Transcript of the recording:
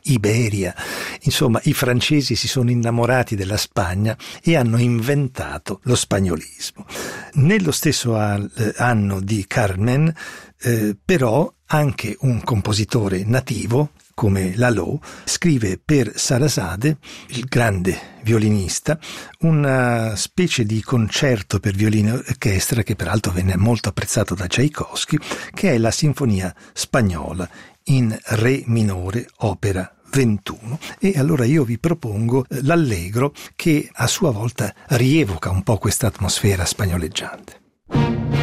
Iberia. Insomma, i francesi si sono innamorati della Spagna e hanno inventato lo spagnolismo. Nello stesso anno di Carmen, però, anche un compositore nativo, come Lalo, scrive per Sarasate, il grande violinista, una specie di concerto per violino e orchestra che peraltro venne molto apprezzato da Tchaikovsky, che è la Sinfonia spagnola in Re minore, opera 21. E allora io vi propongo l'Allegro, che a sua volta rievoca un po' questa atmosfera spagnoleggiante.